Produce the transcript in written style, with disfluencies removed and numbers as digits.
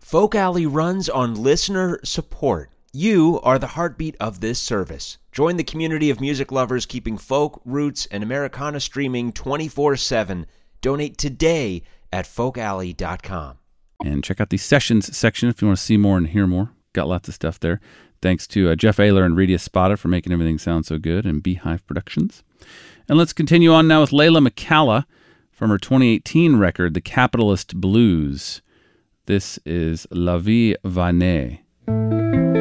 Folk Alley runs on listener support. You are the heartbeat of this service. Join the community of music lovers keeping folk, roots, and Americana streaming 24/7. Donate today at folkalley.com. And check out the sessions section if you want to see more and hear more. Got lots of stuff there. Thanks to Jeff Ayler and Rita Spada for making everything sound so good, and Beehive Productions. And let's continue on now with Layla McCalla from her 2018 record, The Capitalist Blues. This is La Vie Va Ne.